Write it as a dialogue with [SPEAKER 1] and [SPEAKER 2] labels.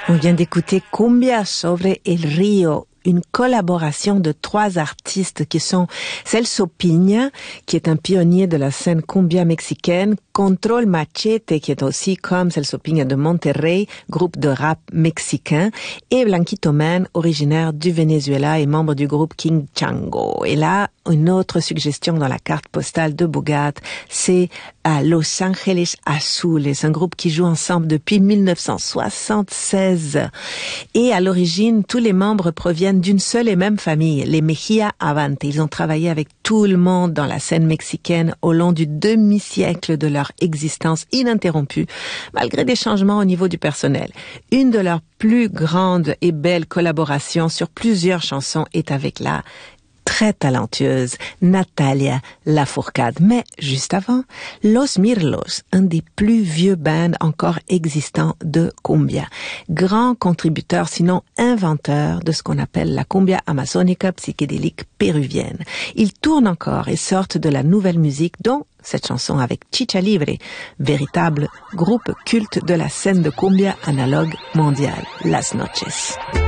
[SPEAKER 1] On vient d'écouter Cumbia sobre el río, une collaboration de 3 artistes qui sont Celso Piña, qui est un pionnier de la scène cumbia mexicaine, Control Machete, qui est aussi, comme Celso Piña, de Monterrey, groupe de rap mexicain, et Blanquito Man, originaire du Venezuela et membre du groupe King Chango. Et là, une autre suggestion dans la carte postale de Bogart, c'est à Los Angeles Azules, un groupe qui joue ensemble depuis 1976. Et à l'origine, tous les membres proviennent d'une seule et même famille, les Mejia Avante. Ils ont travaillé avec tout le monde dans la scène mexicaine au long du demi-siècle de leur existence ininterrompue, malgré des changements au niveau du personnel. Une de leurs plus grandes et belles collaborations sur plusieurs chansons est avec la très talentueuse Natalia Lafourcade. Mais juste avant, Los Mirlos, un des plus vieux bands encore existants de cumbia. Grand contributeur, sinon inventeur de ce qu'on appelle la cumbia amazonica psychédélique péruvienne. Ils tournent encore et sortent de la nouvelle musique, dont cette chanson avec Chicha Libre, véritable groupe culte de la scène de cumbia analogue mondiale, Las Noches.